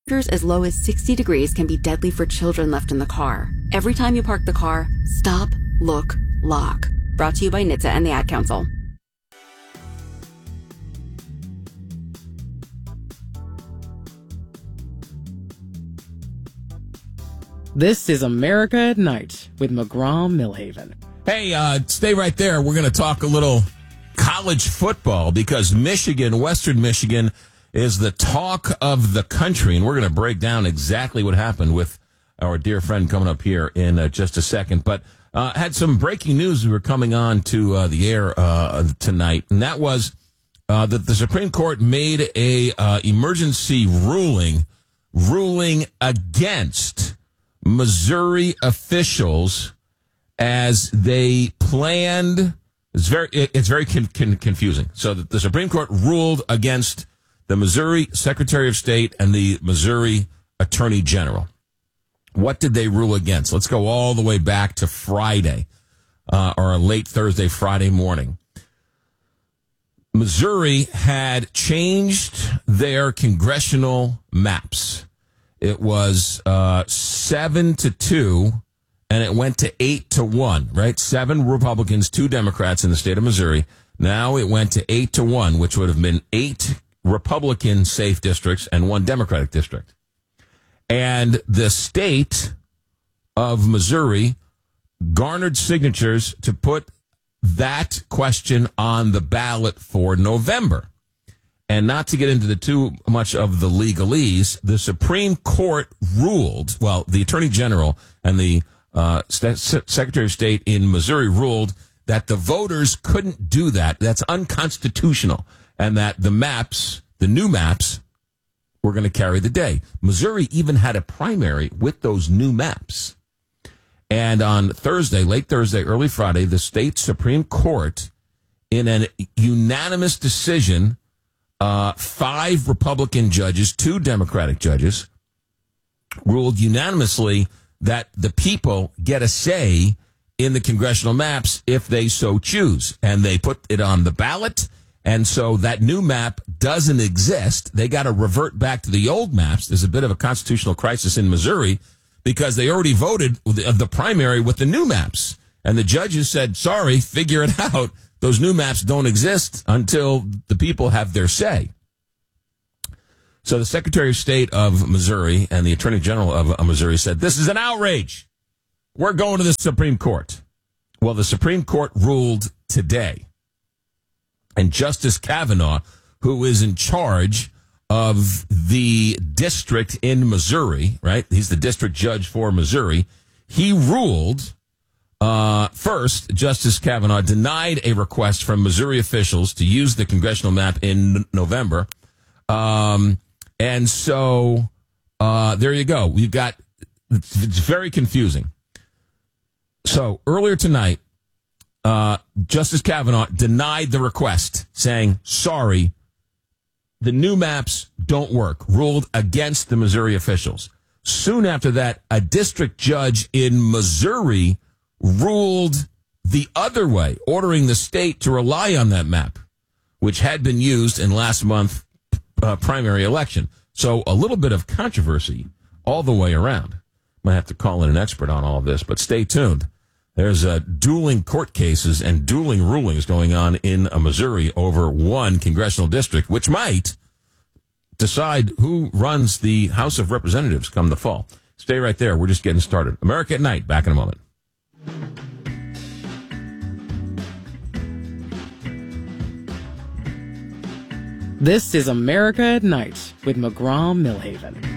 Temperatures as low as 60 degrees can be deadly for children left in the car. Every time you park the car, stop, look, lock. Brought to you by NHTSA and the Ad Council. This is America at Night with McGraw-Millhaven. Hey, stay right there. We're going to talk a little college football because Michigan, Western Michigan, is the talk of the country, and we're going to break down exactly what happened with our dear friend coming up here in just a second. But had some breaking news. We were coming on to the air tonight, and that was that the Supreme Court made a emergency ruling against Missouri officials as they planned. It's very confusing. So the Supreme Court ruled against the Missouri Secretary of State and the Missouri Attorney General. What did they rule against? Let's go all the way back to Friday, or late Thursday, Friday morning. Missouri had changed their congressional maps. It was 7-2, and it went to 8-1, right? 7 Republicans, 2 Democrats in the state of Missouri. Now it went to 8-1, which would have been 8 Republican safe districts and 1 Democratic district. And the state of Missouri garnered signatures to put that question on the ballot for November. And not to get into too much of the legalese, the Supreme Court ruled, well, the Attorney General and the Secretary of State in Missouri ruled that the voters couldn't do that. That's unconstitutional. And that the new maps, were going to carry the day. Missouri even had a primary with those new maps. And on Thursday, late Thursday, early Friday, the state Supreme Court, in an unanimous decision, 5 Republican judges, 2 Democratic judges, ruled unanimously that the people get a say in the congressional maps if they so choose. And they put it on the ballot. And so that new map doesn't exist. They got to revert back to the old maps. There's a bit of a constitutional crisis in Missouri because they already voted the primary with the new maps. And the judges said, sorry, figure it out. Those new maps don't exist until the people have their say. So the Secretary of State of Missouri and the Attorney General of Missouri said, this is an outrage. We're going to the Supreme Court. Well, the Supreme Court ruled today. And Justice Kavanaugh, who is in charge of the district in Missouri, right? He's the district judge for Missouri. He ruled, first, Justice Kavanaugh denied a request from Missouri officials to use the congressional map in November. And so there you go. We've got, it's very confusing. So earlier tonight, Justice Kavanaugh denied the request, saying, sorry, the new maps don't work, ruled against the Missouri officials. Soon after that, a district judge in Missouri ruled the other way, ordering the state to rely on that map, which had been used in last month's primary election. So a little bit of controversy all the way around. Might have to call in an expert on all of this, but stay tuned. There's dueling court cases and dueling rulings going on in Missouri over one congressional district, which might decide who runs the House of Representatives come the fall. Stay right there. We're just getting started. America at Night. Back in a moment. This is America at Night with McGraw-Millhaven.